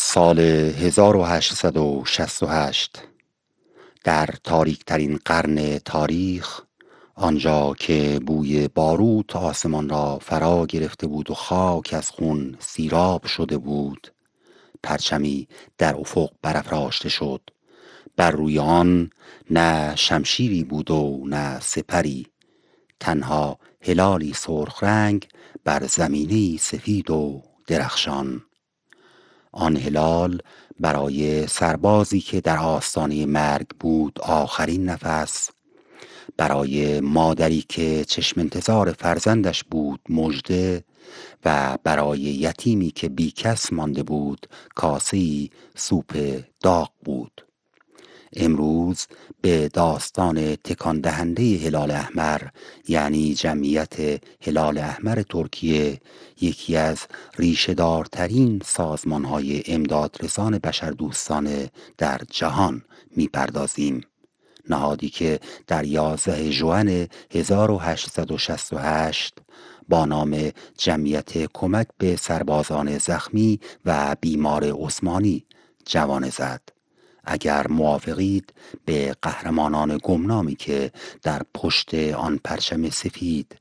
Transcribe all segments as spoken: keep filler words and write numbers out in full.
سال هزار و هشتصد و شصت و هشت در تاریکترین قرن تاریخ، آنجا که بوی باروت آسمان را فرا گرفته بود و خاک از خون سیراب شده بود، پرچمی در افق برافراشته شد. بر روی آن نه شمشیری بود و نه سپری، تنها هلالی سرخ رنگ بر زمینه‌ای سفید و درخشان. آن هلال برای سربازی که در آستانه مرگ بود آخرین نفس، برای مادری که چشم انتظار فرزندش بود مژده، و برای یتیمی که بی کس مانده بود کاسه‌ای سوپ داغ بود. امروز به داستان تکان دهنده هلال احمر، یعنی جمعیت هلال احمر ترکیه، یکی از ریشه‌دارترین سازمان‌های امدادرسان بشردوستانه در جهان می‌پردازیم. نهادی که در یازده ژوئن هزار و هشتصد و شصت و هشت با نام جمعیت کمک به سربازان زخمی و بیمار عثمانی جوانه زد. اگر موافقید به قهرمانان گمنامی که در پشت آن پرچم سفید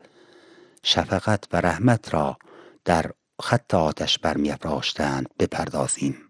شفقت و رحمت را در خط آتش برمی‌افراشتند بپردازیم.